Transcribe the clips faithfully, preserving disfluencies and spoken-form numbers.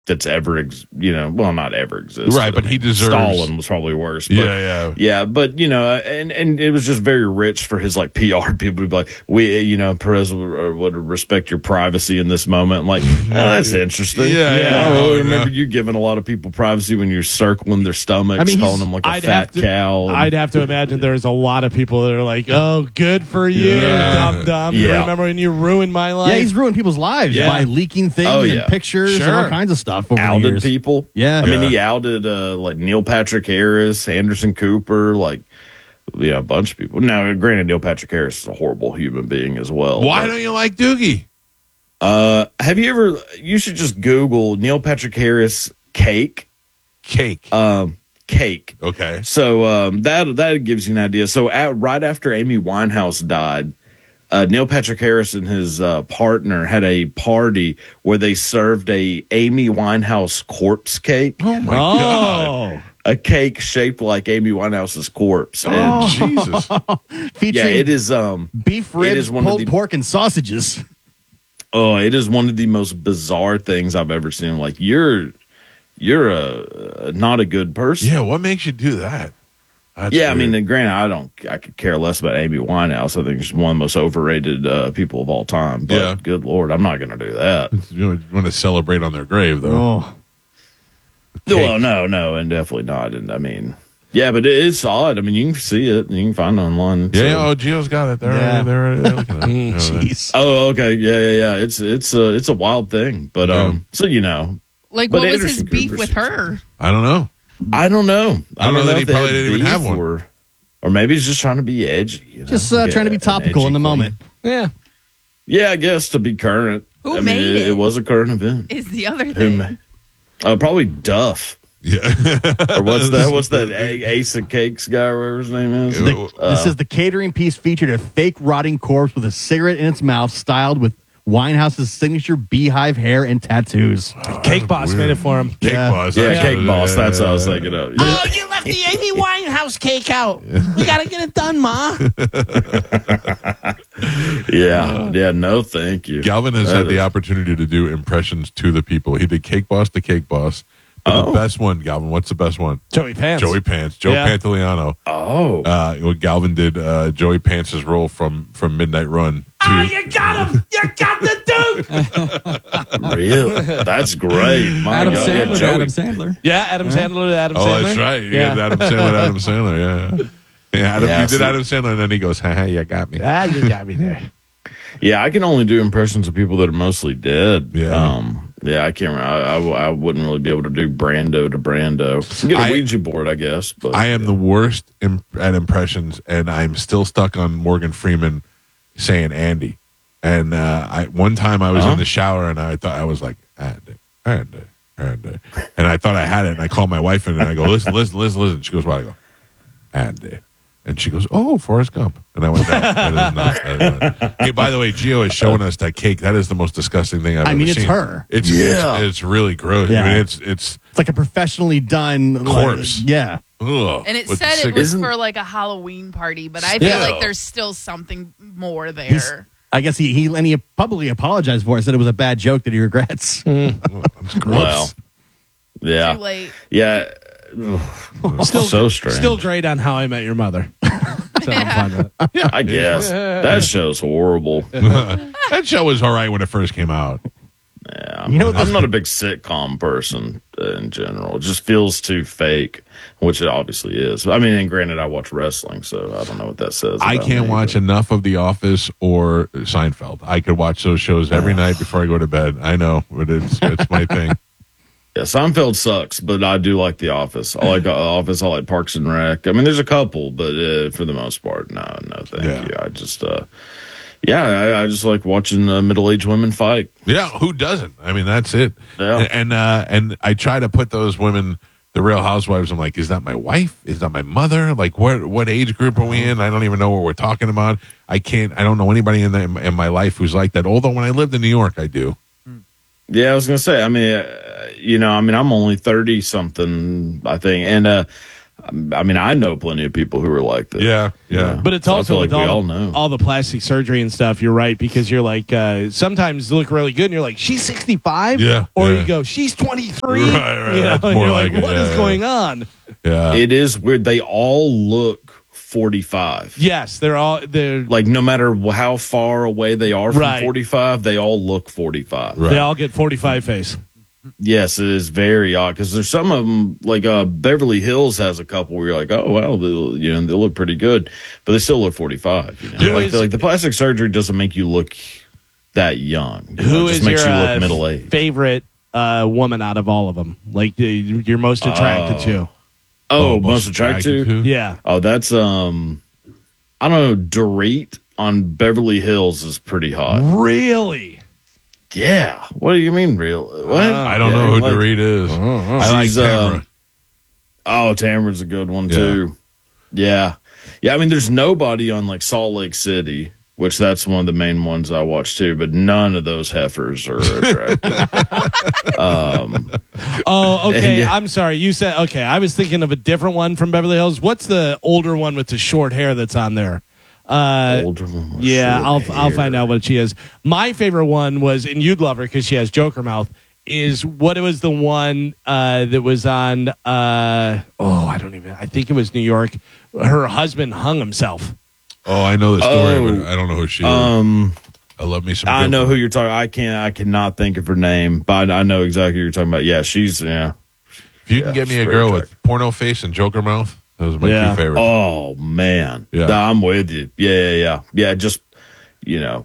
that's ever, ex- you know, well, not ever existed. Right, but I he mean, deserves- Stalin was probably worse. But, Yeah, yeah. Yeah, but, you know, and, and it was just very rich for his, like, P R people to be like, we, you know, Perez would, would respect your privacy in this moment. I'm like, oh, that's interesting. Yeah, yeah. I Oh, remember yeah. you giving a lot of people privacy when you're circling their stomachs, I mean, calling he's- them like a I'd fat have to- cow. and- I'd have to imagine there's a lot of people that are like, "Oh, good for you, Yeah. dumb dumb. You Yeah. remember when you ruined my life?" Yeah, he's ruined people's lives Yeah. by leaking things Oh, and yeah. pictures and Sure. all kinds of stuff over the outed years. people. Yeah. I mean, Yeah. he outed uh, like Neil Patrick Harris, Anderson Cooper, like yeah, a bunch of people. Now, granted, Neil Patrick Harris is a horrible human being as well. Why but, don't you like Doogie? uh, have you ever? You should just Google Neil Patrick Harris cake. Cake. Um, cake. Okay. So um, that that gives you an idea. So at, right after Amy Winehouse died, uh, Neil Patrick Harris and his uh, partner had a party where they served a Amy Winehouse corpse cake, Oh my God. Oh, a cake shaped like Amy Winehouse's corpse. And Oh, Jesus. yeah, Featuring it is. Um, beef it ribs, is one of pulled the- pork, and sausages. oh, it is one of the most bizarre things I've ever seen. Like you're, you're a, a not a good person. Yeah, what makes you do that? That's Yeah, I weird. mean, granted, I don't, I could care less about Amy Winehouse. I think she's one of the most overrated uh, people of all time. But Yeah. good Lord, I'm not going to do that. you want to celebrate on their grave, though. Oh, Well, no, no, and definitely not. And I mean, yeah, but it, it's odd. I mean, you can see it. You can find it online. Yeah, so- yeah, oh, Gio's got it. They're, Yeah. they're, they're looking at it. Yeah, jeez. Oh, okay. Yeah, yeah, yeah. It's it's a it's a wild thing. But Yeah. um, so you know, Like, But what was his Anderson beef Cooper's with her? I don't know. I don't know. I don't know that if he they probably had didn't even beef have one. Or, or maybe he's just trying to be edgy. You know? Just uh, Like trying to a- be an topical edgy in the queen. moment. yeah. Yeah, I guess to be current. Who I mean, made it? it? It was a current event. Is the other Who thing. ma- Uh, probably Duff. Yeah. Or what's that? What's that? A- Ace of Cakes guy, or whatever his name is. The- Uh, This is the catering piece featured a fake rotting corpse with a cigarette in its mouth, styled with Winehouse's signature beehive hair and tattoos. Cake Boss weird. made it for him. Cake Yeah. Boss. yeah, that's Cake what it Boss. is. That's what I was Yeah. thinking of. Oh, you left the Amy Winehouse cake out. We gotta get it done, Ma. Yeah, yeah. No, thank you. Galvin has That had the is- opportunity to do impressions to the people. He did Cake Boss to Cake Boss. But the Oh. best one, Galvin, what's the best one? Joey Pants. Joey Pants. Joe Yeah. Pantoliano. Oh, Uh, what Galvin did uh, Joey Pants' role from, from Midnight Run. To, Oh, you got him. You got the Duke. really? That's great. My Adam God. Sandler, Yeah, Joey- Adam Sandler. Yeah, Adam Sandler. Adam oh, Sandler. that's right. You Yeah. got Adam Sandler, Adam Sandler, yeah. Yeah, Adam, Yeah, you did so- Adam Sandler, and then he goes, haha, you got me. Ah, you got me there. Yeah, I can only do impressions of people that are mostly dead. Yeah. Um, yeah, I can't. I, I, I wouldn't really be able to do Brando to Brando. Get a I- Ouija board, I guess. But I am the worst imp- at impressions, and I'm still stuck on Morgan Freeman saying Andy. And uh, I one time I was Uh-huh. in the shower, and I thought I was like Andy, Andy, Andy, and I thought I had it, and I called my wife in, and I go, listen, listen, listen, listen. She goes, what? I go, Andy. And she goes, oh, Forrest Gump. And I went, no, that is not. That is not. Hey, by the way, Gio is showing us that cake. That is the most disgusting thing I've I ever mean, it's seen. her. It's, Yeah. it's, it's really gross. Yeah. I mean, it's, it's, It's like a professionally done Corpse. Like, yeah. ugh. And it with the said it cigarette. was Isn't- for like a Halloween party, but I feel Yeah. like there's still something more He's- there. I guess he, he and he publicly apologized for it. Said it was a bad joke that he regrets. It's gross. well, yeah, Too late. yeah. Still, so strange. Still great on How I Met Your Mother. So I'm fine with it. I guess that show's horrible. That show was all right when it first came out. Yeah, You know what I'm this- not a big sitcom person uh, in general. It just feels too fake, which it obviously is. I mean, and granted, I watch wrestling, so I don't know what that says. I about can't me, watch but- enough of The Office or Seinfeld. I could watch those shows every night before I go to bed. I know, but it's it's my thing. Yeah, Seinfeld sucks, but I do like The Office. I like The Office. I like Parks and Rec. I mean, there's a couple, but uh, for the most part, no, no, thank Yeah. you. I just, uh, yeah, I, I just like watching uh, middle-aged women fight. Yeah, who doesn't? I mean, that's it. Yeah. And and, uh, and I try to put those women, the Real Housewives. I'm like, is that my wife? Is that my mother? Like, what what age group are we in? I don't even know what we're talking about. I can't. I don't know anybody in the, in my life who's like that. Although when I lived in New York, I do. Yeah, I was gonna say. I mean, uh, you know, I mean, I'm only thirty something, I think, and uh, I mean, I know plenty of people who are like this. Yeah, yeah. But it's So I also feel with like we all, all know. all the plastic surgery and stuff. You're right, because you're like uh, sometimes you look really good and you're like, she's sixty-five, Yeah, or yeah. you go, she's twenty-three. Right, right, You know, that's and more you're like like, it, what yeah, is yeah. going on? yeah. It is weird. They all look forty-five. Yes, they're all they're Like, no matter how far away they are from Right. forty-five, they all look forty-five. Right. they all get forty-five face. Yes, it is very odd because there's some of them, like uh, Beverly Hills has a couple where you're like, oh, well, they, you know, they look pretty good, but they still look forty-five. You know? Who like, is- the, like the plastic surgery doesn't make you look that young. You know, Who it just is makes your you look uh, middle aged. favorite uh, woman out of all of them? Like uh, you're most attracted to? Oh, Oh, most most attractive. attracted to? Yeah. Oh, that's um, I don't know. Dorit on Beverly Hills is pretty hot. Really? Yeah. What do you mean, real? What? I don't Yeah, know who like- Dorit is. I like She's, Tamara. uh, Oh, Tamara's a good one Yeah. too. Yeah, yeah. I mean, there's nobody on like Salt Lake City, which that's one of the main ones I watch too. But none of those heifers are attractive. um, Oh, okay. Yeah. I'm sorry. You said okay. I was thinking of a different one from Beverly Hills. What's the older one with the short hair that's on there? Uh, older one with yeah, short I'll I'll hair. find out what she is. My favorite one was, and you'd love her because she has Joker mouth. Is what it was the one uh, that was on? Uh, oh, I don't even. I think it was New York. Her husband hung himself. Oh, I know the story, Oh. but I don't know who she is. Um, I love me some. I Joker. know who you're talking. I can't. I cannot think of her name, but I know exactly who you're talking about. Yeah, she's yeah. If you can Yeah, get me a straight girl track. with porno face and Joker mouth, those are my Yeah. two favorites. Oh man, Yeah. Nah, I'm with you. Yeah, yeah, yeah, yeah. Just you know,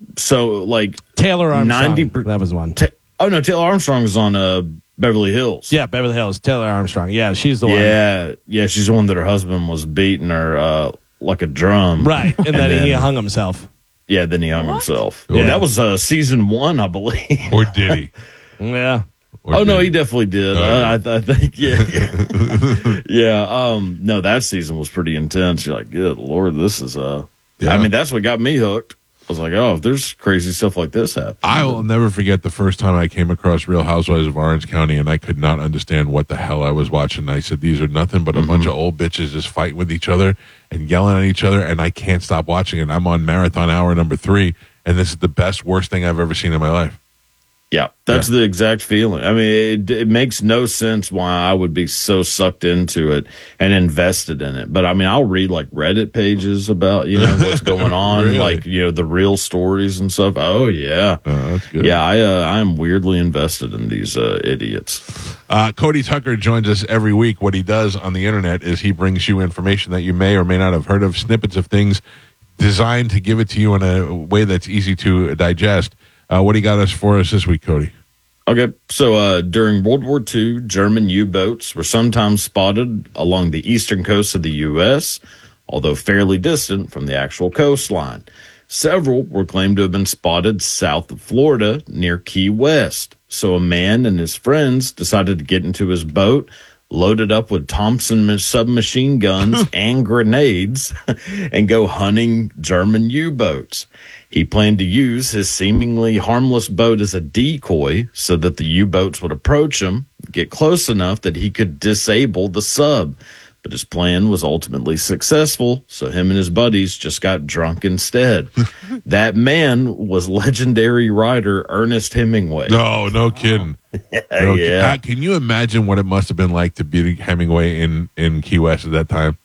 so like Taylor Armstrong. ninety per- that was one. Ta- oh no, Taylor Armstrong is on uh, Beverly Hills. Yeah, Beverly Hills. Taylor Armstrong. Yeah, she's the one. yeah, yeah. She's the one that her husband was beating her uh, like a drum. Right, and, then, then- he hung himself. Yeah, then he hung What? himself. Yeah. Yeah, that was uh, season one, I believe. Or did he? Yeah. Or Oh no, did he definitely did. Oh, Uh, yeah. I, th- I think, yeah, yeah, yeah. Um, no, that season was pretty intense. You're like, good lord, this is uh. Yeah. I mean, that's what got me hooked. I was like, oh, if there's crazy stuff like this happening. I will never forget the first time I came across Real Housewives of Orange County, and I could not understand what the hell I was watching. I said, these are nothing but a Mm-hmm. bunch of old bitches just fighting with each other and yelling at each other, and I can't stop watching it. I'm on marathon hour number three, and this is the best, worst thing I've ever seen in my life. Yeah, that's the exact feeling. I mean, it, it makes no sense why I would be so sucked into it and invested in it. But I mean, I'll read like Reddit pages about, you know, what's going on, Really? like, you know, the real stories and stuff. Oh, yeah. Uh, that's good. Yeah, I uh, I'm weirdly invested in these uh, idiots. Uh, Cody Tucker joins us every week. What he does on the internet is he brings you information that you may or may not have heard of, snippets of things designed to give it to you in a way that's easy to digest. Uh, what do you got us for us this week, Cody? Okay, so uh, during World War Two, German U-boats were sometimes spotted along the eastern coast of the U S, although fairly distant from the actual coastline. Several were claimed to have been spotted south of Florida near Key West. So a man and his friends decided to get into his boat, loaded up with Thompson submachine guns and grenades, and go hunting German U-boats. He planned to use his seemingly harmless boat as a decoy so that the U-boats would approach him, get close enough that he could disable the sub. But his plan was ultimately successful, so him and his buddies just got drunk instead. That man was legendary writer Ernest Hemingway. No, no kidding. No, yeah. uh, Can you imagine what it must have been like to be Hemingway in, in Key West at that time?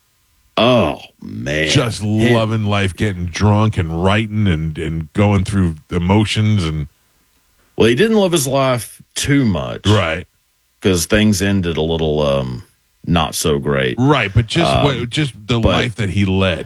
Oh, man. Just loving life, getting drunk and writing and, and going through emotions and Well, he didn't live his life too much. right, Because things ended a little um, not so great. right. But just Um, what, just the but- life that he led.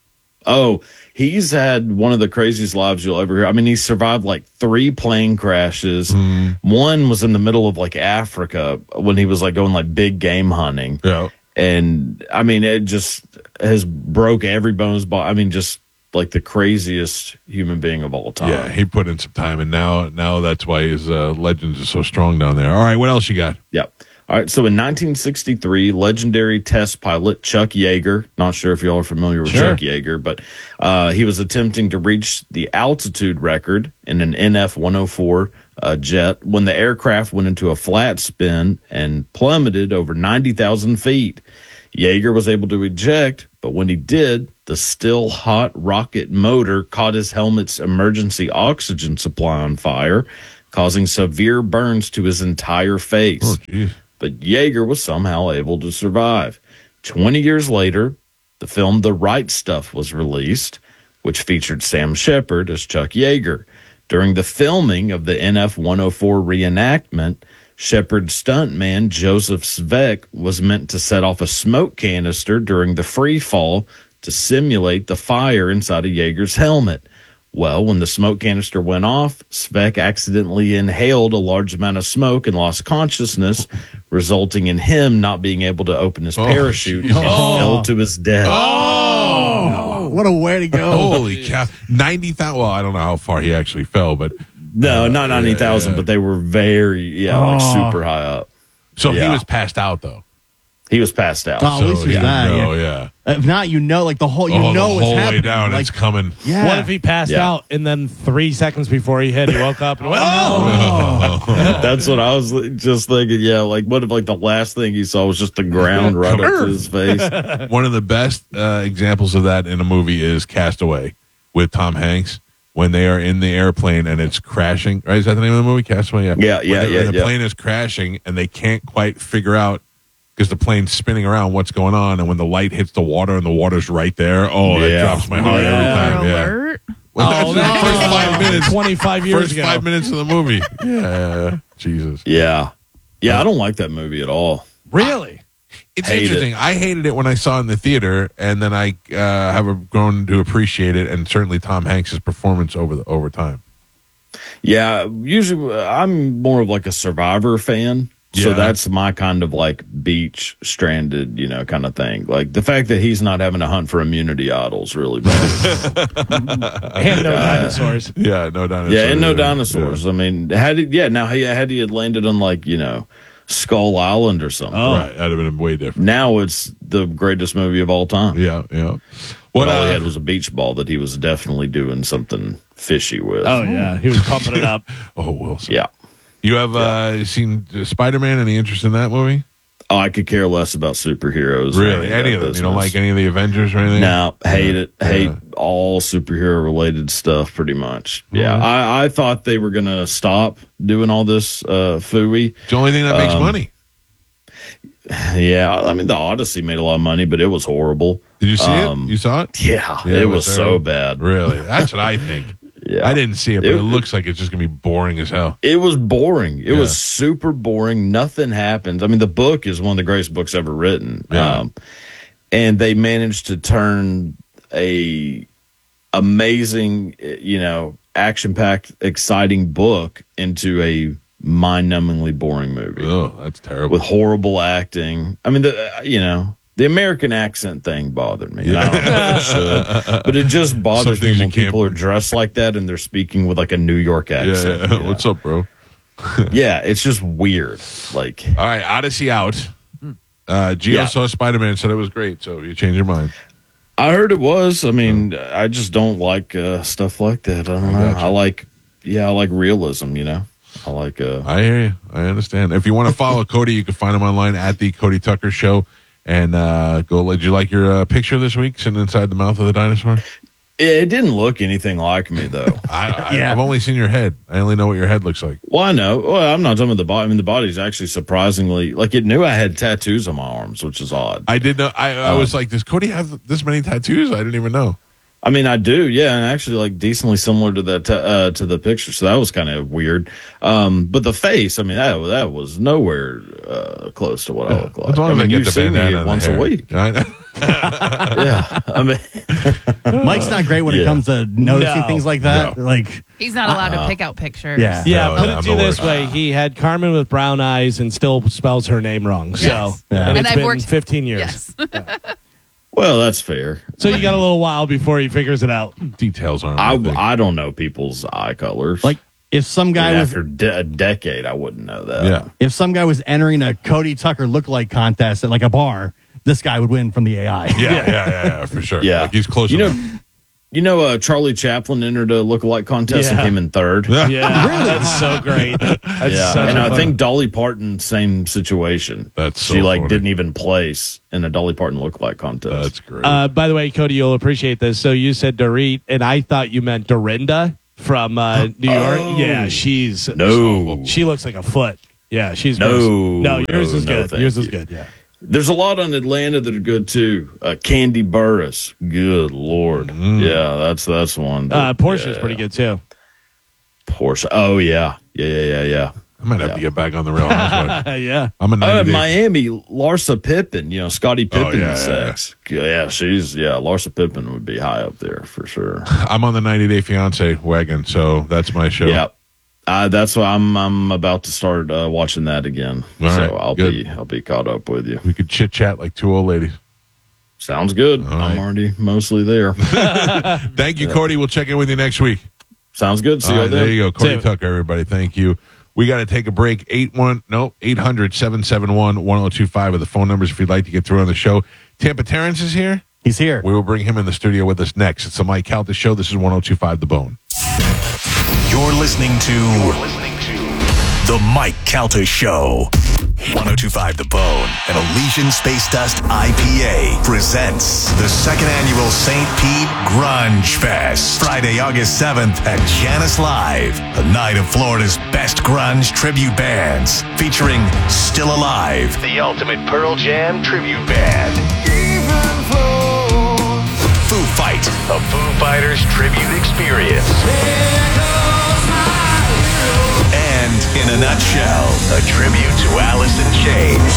Oh, he's had one of the craziest lives you'll ever hear. I mean, he survived like three plane crashes. One was in the middle of like Africa when he was like going like big game hunting. Yeah, And I mean, it just has broke every bone in his body. I mean, just like the craziest human being of all time. yeah. He put in some time, and now now that's why his uh, legends are so strong down there. All right, what else you got? Yep. All right. So in nineteen sixty-three, legendary test pilot Chuck Yeager, not sure if y'all are familiar with Sure. Chuck Yeager, but uh, he was attempting to reach the altitude record in an N F one oh four uh, jet when the aircraft went into a flat spin and plummeted over ninety thousand feet. Yeager was able to eject, but when he did, the still hot rocket motor caught his helmet's emergency oxygen supply on fire, causing severe burns to his entire face. Oh, geez. But Yeager was somehow able to survive. Twenty years later, the film The Right Stuff was released, which featured Sam Shepard as Chuck Yeager. During the filming of the N F one oh four reenactment, Shepard's stuntman Joseph Svek was meant to set off a smoke canister during the free fall to simulate the fire inside of Yeager's helmet. Well, when the smoke canister went off, Svek accidentally inhaled a large amount of smoke and lost consciousness, resulting in him not being able to open his Oh, parachute and oh. fell to his death. Oh, what a way to go. Holy cow. ninety thousand. Well, I don't know how far he actually fell, but No, not ninety thousand, yeah. but they were very, yeah, like Oh. super high up. so he Yeah. was passed out, though. He was passed out. Oh, at So least he there's that. didn't know, yeah. yeah. If not, you know, like the whole, you oh, know the what's whole happening. way down, like, it's coming. yeah. What if he passed Yeah. out and then three seconds before he hit, he woke up and went, oh! That's what I was just thinking. Yeah, like what if like the last thing he saw was just the ground right up to his face? One of the best uh, examples of that in a movie is Castaway with Tom Hanks when they are in the airplane and it's crashing. Right? Is that the name of the movie? Castaway? Yeah, When yeah, the, yeah, when the yeah. plane is crashing and they can't quite figure out because the plane's spinning around what's going on. And when the light hits the water and the water's right there, oh, that Yeah. drops my heart Yeah. every time. Yeah. Alert. Well, that's Oh, the that first was five like minutes. twenty-five years First ago. five minutes of the movie. Yeah. Jesus. Yeah, yeah. I don't like that movie at all. Really? It's Hate interesting. I hated it when I saw it in the theater, and then I uh, have grown to appreciate it, and certainly Tom Hanks' performance over the over time. Yeah, usually uh, I'm more of like a Survivor fan. So Yeah. that's my kind of like beach stranded, you know, kind of thing. Like the fact that he's not having to hunt for immunity idols really bad. And no dinosaurs. Yeah, no dinosaurs. yeah, and no Yeah. dinosaurs. I mean, had he, yeah, now he had he had landed on like, you know, Skull Island or something. Yeah. Right, that'd have been way different. Now it's the greatest movie of all time. Yeah, yeah. What What? all he Uh, had was a beach ball that he was definitely doing something fishy with. Oh, yeah. He was pumping it up. oh, Wilson. Yeah. You have uh, seen Spider Man? Any interest in that movie? Oh, I could care less about superheroes. Really? or Any of that them? You don't business. like any of the Avengers or anything? No, hate it. Hate Yeah. all superhero related stuff pretty much. Yeah. Mhm. I, I thought they were going to stop doing all this uh, fooey. It's the only thing that makes Um, money. Yeah. I mean, the Odyssey made a lot of money, but it was horrible. Did you see um, it? You saw it? Yeah. Yeah, it, it was, was so terrible. bad. Really? That's what I think. Yeah. I didn't see it, but it, It- looks like it's just going to be boring as hell. It was boring. It Yeah. was super boring. Nothing happens. I mean, the book is one of the greatest books ever written. Yeah. Um, and they managed to turn a amazing, you know, action-packed, exciting book into a mind-numbingly boring movie Oh, that's terrible. with horrible acting. I mean, the uh, you know, the American accent thing bothered me. And I don't know if it should, but it just bothers things me you when can't- people are dressed like that and they're speaking with like a New York yeah, accent. yeah. you know? What's up, bro? Yeah, it's just weird. Like, All right, Odyssey out. Uh, Gio Yeah. saw Spider Man, said it was great, so you changed your mind. I heard it was. I mean, I just don't like uh, stuff like that. I don't know. gotcha. I like, yeah, I like realism. You know, I like. Uh, I hear you. I understand. If you want to follow Cody, you can find him online at the Cody Tucker Show. And uh, go. Did you like your uh, picture this week sitting inside the mouth of the dinosaur? it didn't look anything like me though. I, I, Yeah. I've only seen your head. I only know what your head looks like. Well, I know. Well, I'm not talking about the body. I mean, the body's actually surprisingly like it knew I had tattoos on my arms, which is odd. I did know. I, I Oh. was like, does Cody have this many tattoos? I didn't even know. I mean, I do, yeah, and actually, like decently similar to that uh, to the picture. So that was kind of weird. Um, but the face, I mean, that that was nowhere uh, close to what I look like. As long I as I mean, get you the see bandana me and the once a hair. week. I know. Yeah, I mean, Mike's not great when it Yeah. comes to noticing No. things like that. No. Like, He's not allowed Uh-uh. to pick out pictures. Yeah. Yeah, No, put I'm it the to this worst. way: he had Carmen with brown eyes and still spells her name wrong. So, Yes. Yeah. and And it's I've been worked- fifteen years. Yes. well, that's fair. So you got a little while before he figures it out. Details aren't. I, my thing. I don't know people's eye colors. like if some I guy mean, was after de- a decade, I wouldn't know that. yeah. if some guy was entering a Cody Tucker lookalike contest at like a bar, this guy would win from the A I. Yeah, yeah, yeah, yeah, for sure. Yeah. Like he's close You know, enough. You know, uh, Charlie Chaplin entered a lookalike contest Yeah. and came in third. Yeah, that's so great. That's yeah, such and a I fun- think Dolly Parton, same situation. That's so she like funny. didn't even place in a Dolly Parton lookalike contest. That's great. Uh, by the way, Cody, you'll appreciate this. So you said Dorit, and I thought you meant Dorinda from uh, New York. Oh. Yeah, she's no, She looks like a foot. Yeah, she's No, gross. no. Yours no, is no, good. thank Yours is you. good. Yeah. there's a lot on Atlanta that are good too. Uh, Candy Burris, good lord, yeah, that's that's one. Uh, that- Portia's yeah. pretty good too. Portia, oh yeah, yeah, yeah, yeah, yeah. I might have to get back on the Real Housewives. Uh, yeah. I'm a Oh, ninety in day- Miami, Larsa Pippen, you know, Scottie Oh, Pippen's yeah, yeah, sex. Yeah, she's, yeah, Larsa Pippen would be high up there for sure. I'm on the ninety day fiance wagon, so that's my show. Yeah. Uh, that's why I'm I'm about to start uh, watching that again. All so right, I'll good. be I'll be caught up with you. We could chit chat like two old ladies. Sounds good. All I'm right. already mostly there. Thank you, Cody. We'll check in with you next week. Sounds good. See All you right, then. there you go. Cody See you. Tucker, everybody. Thank you. We got to take a break. Eight one no eight hundred seven seven one one zero two five are the phone numbers if you'd like to get through on the show. Tampa Terrence is here. He's here. We will bring him in the studio with us next. It's the Mike Calta Show. This is one zero two five The Bone. You're listening to You're listening to The Mike Calta Show. one oh two five The Bone and Elysian Space Dust I P A presents the second annual Saint Pete Grunge Fest. Friday, August seventh at Janice Live. A night of Florida's best grunge tribute bands featuring Still Alive, the ultimate Pearl Jam tribute band. Foo Fight, a Foo Fighters tribute experience. And in a nutshell, a tribute to Alice in Chains.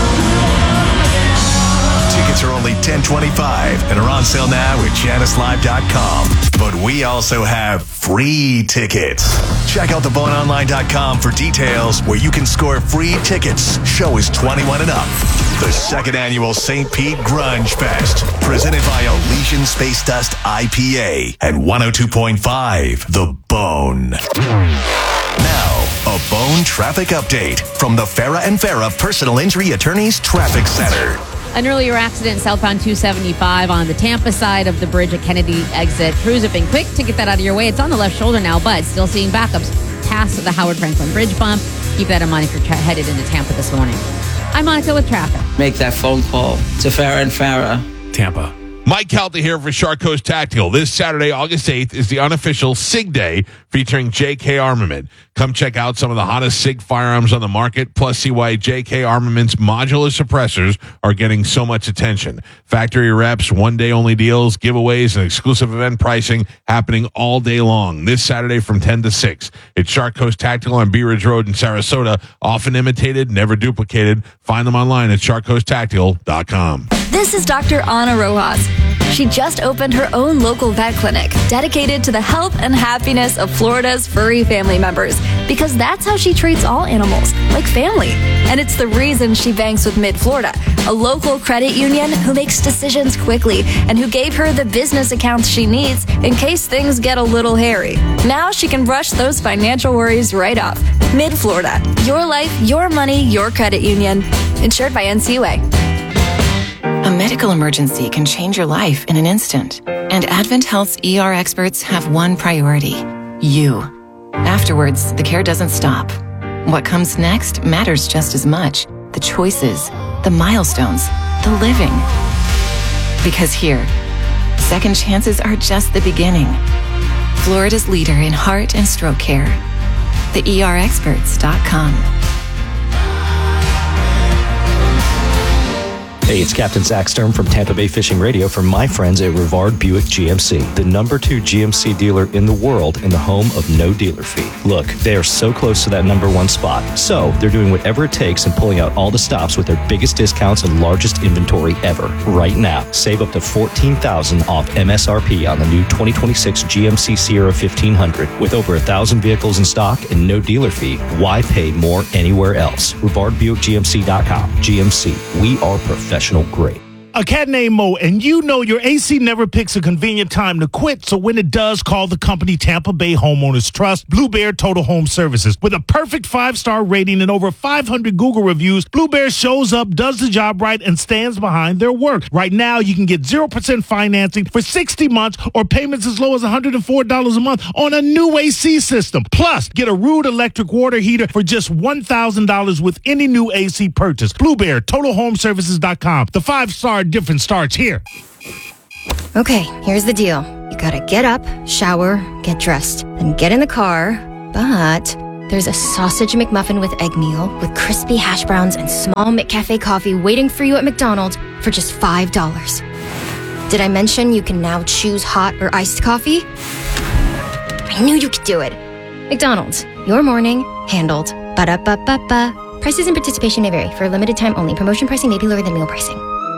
Tickets are only ten twenty-five and are on sale now at janice live dot com. But we also have free tickets. Check out the bone online dot com for details where you can score free tickets. Show is twenty-one and up. The second annual Saint Pete Grunge Fest, presented by Elysian Space Dust I P A at one oh two point five The Bone. Now, a Bone traffic update from the Farah and Farah Personal Injury Attorneys Traffic Center. An earlier accident southbound two seventy-five on the Tampa side of the bridge at Kennedy exit. Crews have been quick to get that out of your way. It's on the left shoulder now, but still seeing backups past the Howard Franklin Bridge bump. Keep that in mind if you're tra- headed into Tampa this morning. I'm Monica with traffic. Make that phone call to Farah and Farah. Tampa. Mike Calta here for Shark Coast Tactical. This Saturday, August eighth, is the unofficial SIG Day featuring J K Armament. Come check out some of the hottest SIG firearms on the market, plus see why J K Armament's modular suppressors are getting so much attention. Factory reps, one-day only deals, giveaways, and exclusive event pricing happening all day long. This Saturday from ten to six. It's Shark Coast Tactical on Bee Ridge Road in Sarasota. Often imitated, never duplicated. Find them online at shark coast tactical dot com. This is Doctor Ana Rojas. She just opened her own local vet clinic dedicated to the health and happiness of Florida's furry family members, because that's how she treats all animals, like family. And it's the reason she banks with Mid-Florida, a local credit union who makes decisions quickly and who gave her the business accounts she needs in case things get a little hairy. Now she can brush those financial worries right off. Mid-Florida, your life, your money, your credit union. Insured by N C U A. A medical emergency can change your life in an instant. And Advent Health's E R experts have one priority: you. Afterwards, the care doesn't stop. What comes next matters just as much. The choices, the milestones, the living. Because here, second chances are just the beginning. Florida's leader in heart and stroke care. the E R experts dot com. Hey, it's Captain Zach Stern from Tampa Bay Fishing Radio for my friends at Rivard Buick G M C, the number two G M C dealer in the world and the home of no dealer fee. Look, they are so close to that number one spot, so they're doing whatever it takes and pulling out all the stops with their biggest discounts and largest inventory ever. Right now, save up to fourteen thousand dollars off M S R P on the new twenty twenty-six G M C Sierra fifteen hundred. With over a thousand vehicles in stock and no dealer fee, why pay more anywhere else? Rivard Buick G M C dot com. G M C, we are professional grade. A cat named Mo, and you know your A C never picks a convenient time to quit, so when it does, call the company Tampa Bay Homeowners Trust, Blue Bear Total Home Services. With a perfect five-star rating and over five hundred Google reviews, Blue Bear shows up, does the job right, and stands behind their work. Right now, you can get zero percent financing for sixty months or payments as low as one hundred four dollars a month on a new A C system. Plus, get a Rude electric water heater for just one thousand dollars with any new A C purchase. Blue Bear Total Home Services dot com. The five-star difference starts here. Okay, here's the deal. You gotta get up, shower, get dressed, then get in the car, but there's a sausage McMuffin with egg meal with crispy hash browns and small McCafe coffee waiting for you at McDonald's for just five dollars. Did I mention you can now choose hot or iced coffee? I knew you could do it. McDonald's, your morning, handled. Ba-da-ba-ba-ba. Prices and participation may vary. For a limited time only. Promotion pricing may be lower than meal pricing.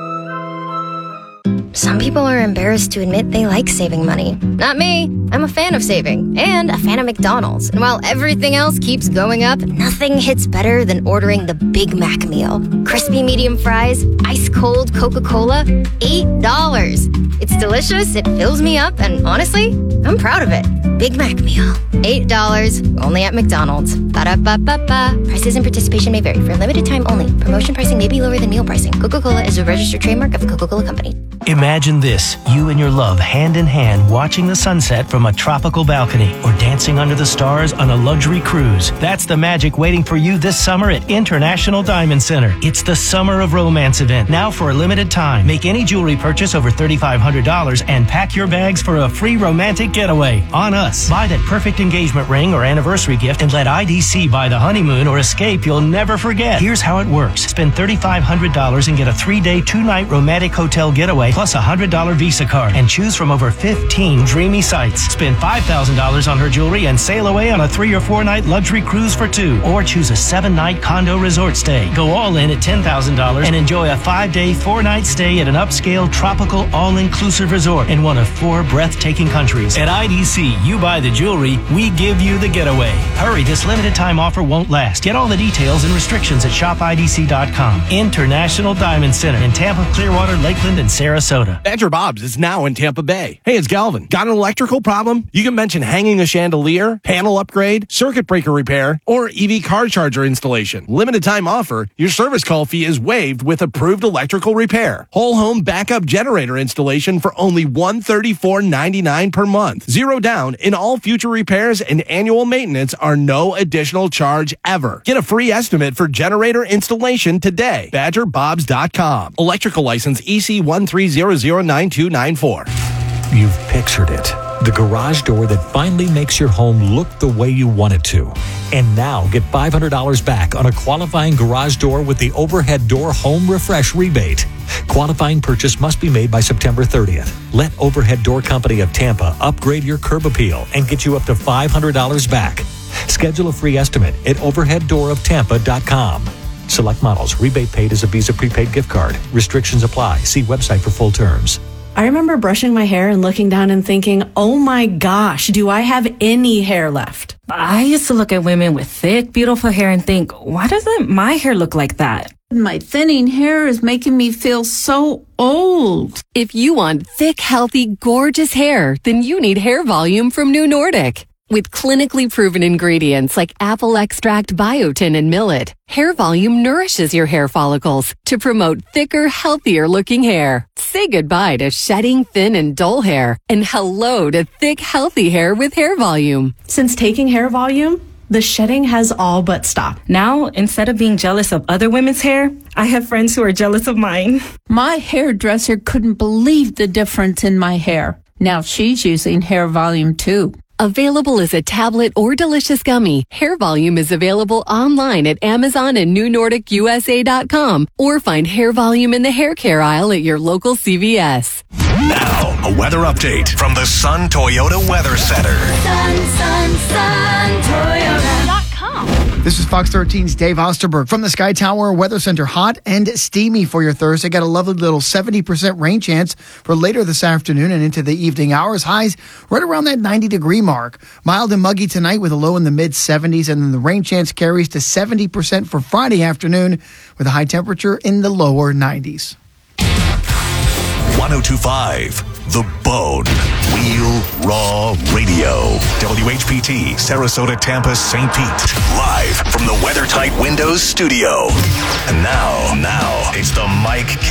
Some people are embarrassed to admit they like saving money. Not me. I'm a fan of saving and a fan of McDonald's. And while everything else keeps going up, nothing hits better than ordering the Big Mac meal. Crispy medium fries, ice cold Coca-Cola, eight dollars. It's delicious, it fills me up, and honestly, I'm proud of it. Big Mac meal, eight dollars, only at McDonald's. Ba-da-ba-ba-ba. Prices and participation may vary. For a limited time only. Promotion pricing may be lower than meal pricing. Coca-Cola is a registered trademark of the Coca-Cola Company. Imagine this, you and your love hand in hand watching the sunset from a tropical balcony or dancing under the stars on a luxury cruise. That's the magic waiting for you this summer at International Diamond Center. It's the Summer of Romance event, now for a limited time. Make any jewelry purchase over three thousand five hundred dollars and pack your bags for a free romantic getaway on us. Buy that perfect engagement ring or anniversary gift and let I D C buy the honeymoon or escape you'll never forget. Here's how it works. Spend three thousand five hundred dollars and get a three-day, two-night romantic hotel getaway plus a one hundred dollars Visa card and choose from over fifteen dreamy sites. Spend five thousand dollars on her jewelry and sail away on a three or four night luxury cruise for two. Or choose a seven night condo resort stay. Go all in at ten thousand dollars and enjoy a five day, four night stay at an upscale, tropical, all-inclusive resort in one of four breathtaking countries. At I D C, you buy the jewelry, we give you the getaway. Hurry, this limited time offer won't last. Get all the details and restrictions at shop I D C dot com. International Diamond Center in Tampa, Clearwater, Lakeland, and Sarasota. Badger Bob's is now in Tampa Bay. Hey, it's Galvin. Got an electrical problem? You can mention hanging a chandelier, panel upgrade, circuit breaker repair, or E V car charger installation. Limited time offer. Your service call fee is waived with approved electrical repair. Whole home backup generator installation for only one hundred thirty-four dollars and ninety-nine cents per month. Zero down in all future repairs and annual maintenance are no additional charge ever. Get a free estimate for generator installation today. badger bobs dot com. Electrical license E C one three zero zero nine two nine four. You've pictured it. The garage door that finally makes your home look the way you want it to. And now get five hundred dollars back on a qualifying garage door with the Overhead Door Home Refresh rebate. Qualifying purchase must be made by September thirtieth. Let Overhead Door Company of Tampa upgrade your curb appeal and get you up to five hundred dollars back. Schedule a free estimate at overhead door of tampa dot com. Select models. Rebate paid as a Visa prepaid gift card. Restrictions apply. See website for full terms. I remember brushing my hair and looking down and thinking, oh my gosh, do I have any hair left? I used to look at women with thick, beautiful hair and think, why doesn't my hair look like that? My thinning hair is making me feel so old. If you want thick, healthy, gorgeous hair, then you need Hair Volume from New Nordic. With clinically proven ingredients like apple extract, biotin, and millet, Hair Volume nourishes your hair follicles to promote thicker, healthier looking hair. Say goodbye to shedding, thin, and dull hair, and hello to thick, healthy hair with Hair Volume. Since taking Hair Volume, the shedding has all but stopped. Now, instead of being jealous of other women's hair, I have friends who are jealous of mine. My hairdresser couldn't believe the difference in my hair. Now she's using Hair Volume too. Available as a tablet or delicious gummy, Hair Volume is available online at Amazon and new nordic u s a dot com or find Hair Volume in the hair care aisle at your local C V S. Now, a weather update from the Sun Toyota Weather Center. Sun, sun, sun, Toyota dot com. This is Fox thirteen's Dave Osterberg from the Sky Tower Weather Center. Hot and steamy for your Thursday. Got a lovely little seventy percent rain chance for later this afternoon and into the evening hours. Highs right around that ninety degree mark. Mild and muggy tonight with a low in the mid seventies, and then the rain chance carries to seventy percent for Friday afternoon with a high temperature in the lower nineties. oh two point five. The Bone. Real Raw Radio. W H P T, Sarasota, Tampa, Saint Pete. Live from the WeatherTight Windows studio. And now, now, it's the Mike